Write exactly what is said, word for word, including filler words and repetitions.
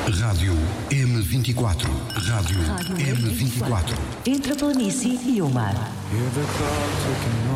Rádio M vinte e quatro. Rádio, Rádio M vinte e quatro. Entre a planície e o mar. Hear the clock ticking